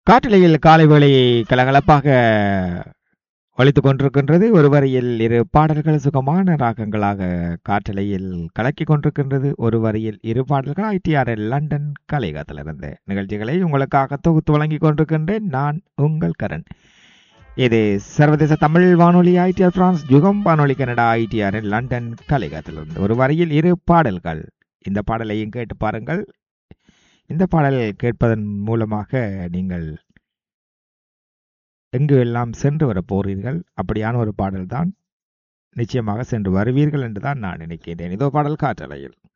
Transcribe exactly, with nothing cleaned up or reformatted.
காற்றலையில் காலை வேளை கலகலப்பாக ஒலித்துக் கொண்டிருக்கின்றது. ஒரு வரியில் இரு பாடல்கள் சுகமான ராகங்களாக காற்றலையில் கலக்கிக் கொண்டிருக்கின்றது. ஒரு வரியில் இரு பாடல்கள் ஐடிஆர்எல் லண்டன் கலையகத்திலிருந்து நிகழ்ச்சிகளை உங்களுக்காக தொகுத்து வழங்கிக் கொண்டிருக்கின்றேன். நான் உங்கள் கரண். இது சர்வதேச தமிழ் வானொலி ஐடிஆர் பிரான்ஸ், யுகம் வானொலி கனடா ஐடிஆர்எல் லண்டன் கலையகத்திலிருந்து ஒரு வரியில் இரு பாடல்கள். இந்த பாடலையும் கேட்டு பாருங்கள். இந்த பாடல் கேட்பதன் மூலமாக நீங்கள் எங்கு எல்லாம் சென்று வர போறீர்கள், அப்படியான ஒரு பாடல் தான். நிச்சயமாக சென்று வருவீர்கள் என்றுதான் நான் நினைக்கின்றேன். இதோ பாடல் காற்றலையில்.